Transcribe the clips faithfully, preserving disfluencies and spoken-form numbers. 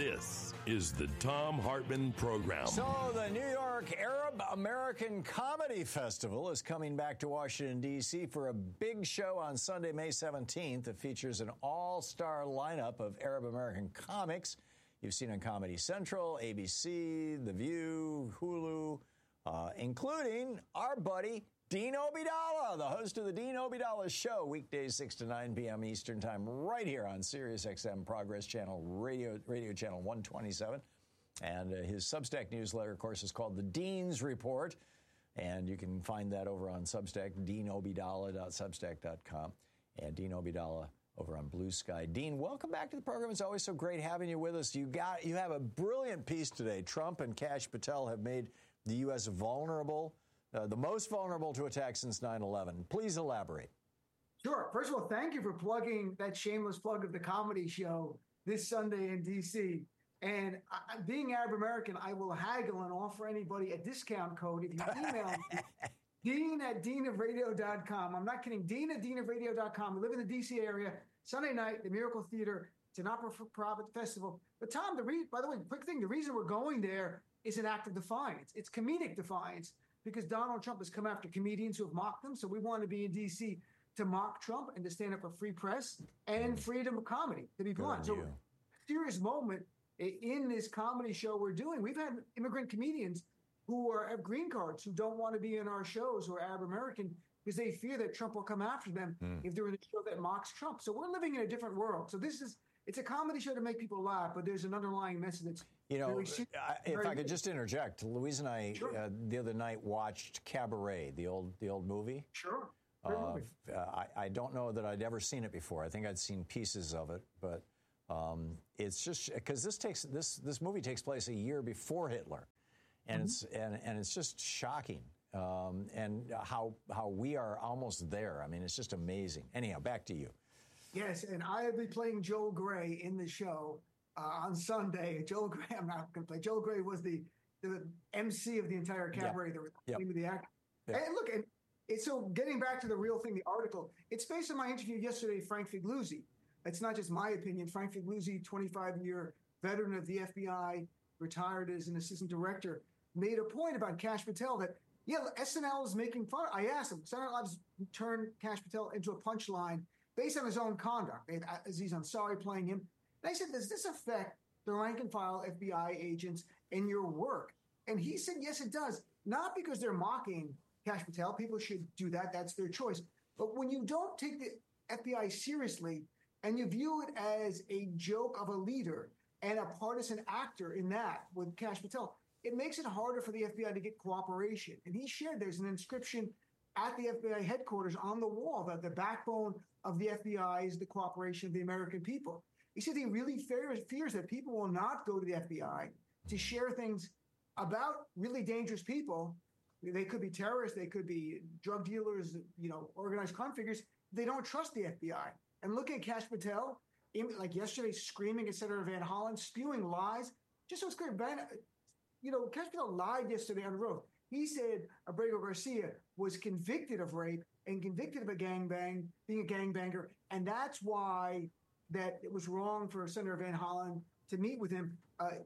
This is the Thom Hartmann Program. So the New York Arab American Comedy Festival is coming back to Washington, D C for a big show on Sunday, May seventeenth. It features an all-star lineup of Arab American comics you've seen on Comedy Central, A B C, The View, Hulu, uh, including our buddy Dean Obeidallah, the host of the Dean Obeidallah Show, weekdays six to nine p.m. Eastern Time, right here on Sirius X M Progress Channel, radio, radio channel one twenty-seven. And uh, his Substack newsletter, of course, is called The Dean's Report. And you can find that over on Substack, dean obeidallah dot substack dot com. And Dean Obeidallah over on Blue Sky. Dean, welcome back to the program. It's always so great having you with us. You got you have a brilliant piece today. Trump and Kash Patel have made the U S vulnerable. Uh, the most vulnerable to attack since nine eleven. Please elaborate. Sure. First of all, thank you for plugging that shameless plug of the comedy show this Sunday in D C. And I, being Arab American, I will haggle and offer anybody a discount code if you email me, dean at dean of radio dot com. I'm not kidding. Dean at dean of radio dot com. We live in the D C area. Sunday night, the Miracle Theater. It's an opera-for-profit festival. But Tom, the re- by the way, quick thing, the reason we're going there is an act of defiance. It's comedic defiance, because Donald Trump has come after comedians who have mocked him. So we want to be in D C to mock Trump and to stand up for free press and freedom of comedy, to be blunt. So a serious moment in this comedy show we're doing. We've had immigrant comedians who are have green cards who don't want to be in our shows who are Arab American because they fear that Trump will come after them mm. if they're in a show that mocks Trump. So we're living in a different world. So this is It's a comedy show to make people laugh, but there's an underlying message that's You know, very, I, if I could just interject, Louise and I sure. uh, the other night watched Cabaret, the old the old movie. Sure. Uh, uh, I, I don't know that I'd ever seen it before. I think I'd seen pieces of it, but um, it's just because this takes this this movie takes place a year before Hitler, and mm-hmm. it's and, and it's just shocking. Um, and how how we are almost there. I mean, it's just amazing. Anyhow, back to you. Yes, and I'll be playing Joel Grey in the show uh, on Sunday. Joel Grey, I'm not going to play. Joel Grey was the, the M C of the entire Cabaret, yeah. the yep. name of the actor. Yeah. And look, and it's, so getting back to the real thing, the article, it's based on my interview yesterday with Frank Figliuzzi. It's not just my opinion. Frank Figliuzzi, twenty-five-year veteran of the F B I, retired as an assistant director, made a point about Kash Patel that, yeah, S N L is making fun. I asked him, Saturday Night Live's turned Kash Patel into a punchline based on his own conduct. They had Aziz Ansari playing him. And I said, does this affect the rank and file F B I agents in your work? And he said, yes, it does. Not because they're mocking Kash Patel. People should do that. That's their choice. But when you don't take the F B I seriously and you view it as a joke of a leader and a partisan actor in that with Kash Patel, it makes it harder for the F B I to get cooperation. And he shared there's an inscription at the F B I headquarters on the wall that the backbone of the F B I is the cooperation of the American people. He said he really fears, fears that people will not go to the F B I to share things about really dangerous people. They could be terrorists, they could be drug dealers, you know, organized crime figures. They don't trust the F B I. And look at Kash Patel, like yesterday, screaming at Senator Van Hollen, spewing lies. Just so it's clear, Van, you know, Kash Patel lied yesterday on the road. He said Abrego Garcia was convicted of rape and convicted of a gangbang, being a gangbanger, and that's why that it was wrong for Senator Van Hollen to meet with him. Uh,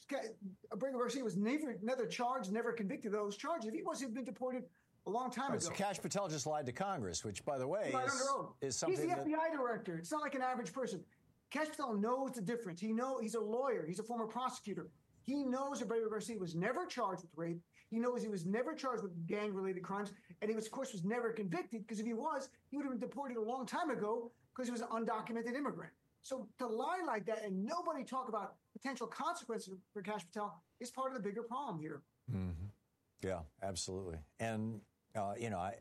Abrego Garcia was never, never charged, never convicted of those charges. If he wasn't, he'd been deported a long time right, ago. So Kash Patel just lied to Congress, which, by the way, is, is something He's the that... F B I director. It's not like an average person. Kash Patel knows the difference. He know he's a lawyer. He's a former prosecutor. He knows Abrego Garcia was never charged with rape. He knows he was never charged with gang-related crimes. And he, was, of course, was never convicted, because if he was, he would have been deported a long time ago because he was an undocumented immigrant. So to lie like that and nobody talk about potential consequences for Kash Patel is part of the bigger problem here. Mm-hmm. Yeah, absolutely. And, uh, you know, I,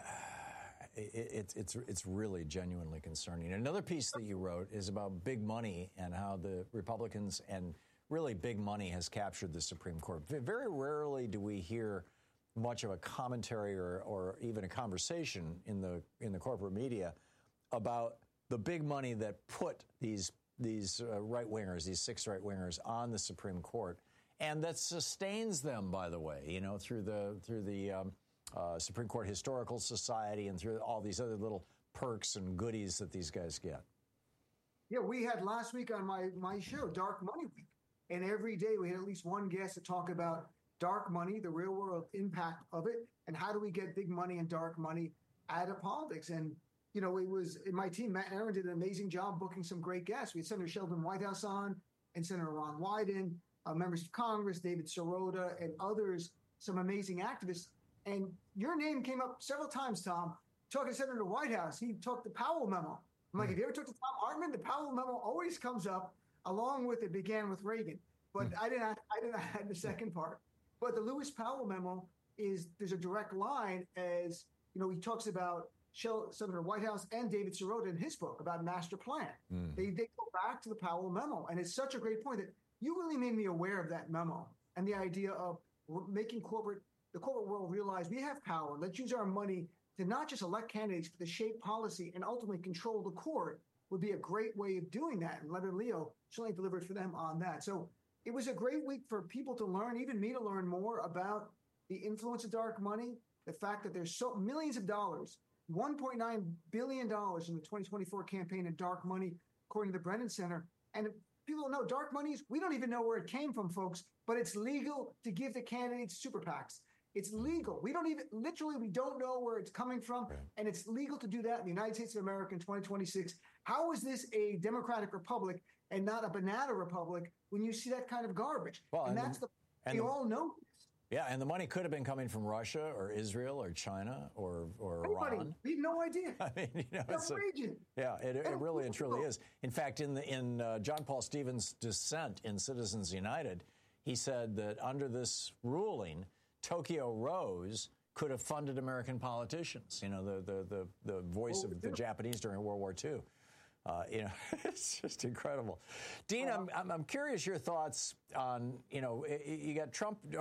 uh, it, it's it's really genuinely concerning. Another piece that you wrote is about big money and how the Republicans and really big money has captured the Supreme Court. Very rarely do we hear much of a commentary or, or even a conversation in the in the corporate media about the big money that put these these uh, right wingers, these six right wingers, on the Supreme Court, and that sustains them. By the way, you know, through the through the um, uh, Supreme Court Historical Society and through all these other little perks and goodies that these guys get. Yeah, we had last week on my my show, Dark Money Week. And every day we had at least one guest to talk about dark money, the real world impact of it, and how do we get big money and dark money out of politics. And, you know, it was in my team, Matt and Aaron did an amazing job booking some great guests. We had Senator Sheldon Whitehouse on and Senator Ron Wyden, uh, members of Congress, David Sirota, and others, some amazing activists. And your name came up several times, Tom, talking to Senator Whitehouse. He talked the Powell memo. I'm like, mm. have you ever talked to Tom Hartman? The Powell memo always comes up along with it began with Reagan. But mm. I didn't I didn't add the second part. But the Lewis Powell memo is, there's a direct line as, you know, he talks about Shell, Senator Whitehouse and David Sirota in his book about master plan. Mm. They, they go back to the Powell memo. And it's such a great point that you really made me aware of that memo and the idea of making corporate, the corporate world realize we have power. Let's use our money to not just elect candidates, but to shape policy and ultimately control the court would be a great way of doing that. And Levin Leo certainly delivered for them on that. So it was a great week for people to learn, even me to learn more about the influence of dark money, the fact that there's so millions of dollars, one point nine billion dollars in the twenty twenty-four campaign in dark money, according to the Brennan Center. And people don't know dark money, we don't even know where it came from, folks, but it's legal to give the candidates super PACs. It's legal. We don't even, literally, we don't know where it's coming from. Right. And it's legal to do that in the United States of America in twenty twenty-six. How is this a democratic republic and not a banana republic when you see that kind of garbage? Well, and, and that's the, the we the, all know this. Yeah, and the money could have been coming from Russia or Israel or China or, or Anybody. Iran. We have no idea. I mean, you know, it's a, yeah, it, it really and truly is. In fact, in the, in uh, John Paul Stevens' dissent in Citizens United, he said that under this ruling, Tokyo Rose could have funded American politicians. You know, the the the, the voice oh, of the Japanese during World War Two. Uh, you know, it's just incredible. Dean, I'm, I'm I'm curious your thoughts on, you know, you got Trump